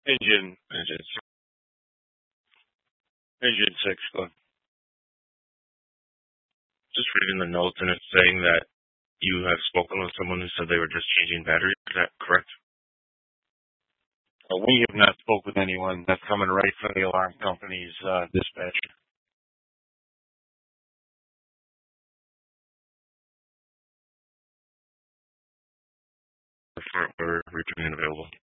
Engine, engine six. Go ahead. Just reading the notes, and it's saying that you have spoken with someone who said they were just changing batteries. Is that correct? We have not spoke with anyone. That's coming right from the alarm company's dispatch. We're returning available.